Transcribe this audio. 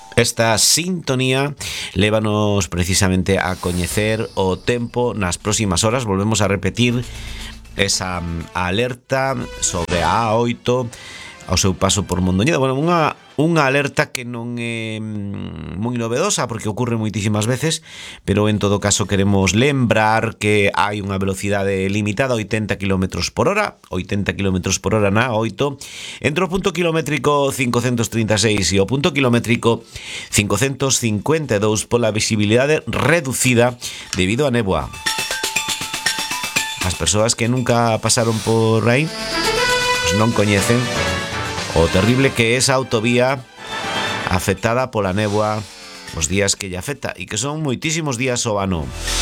Esta sintonía lévanos precisamente a coñecer o tempo nas próximas horas. Volvemos a repetir esa alerta sobre a A8 ao seu paso por Mondoñedo. Bueno, unha alerta que non é moi novedosa porque ocorre moitísimas veces, pero en todo caso queremos lembrar que hai unha velocidade limitada, 80 km por hora, 80 km por hora na 8, entre o punto kilométrico 536 e o punto kilométrico 552 pola visibilidade reducida debido a néboa. As persoas que nunca pasaron por aí pues non coñecen o terrible que é esa autovía afectada pola néboa os días que lle afecta, e que son moitísimos días ao ano.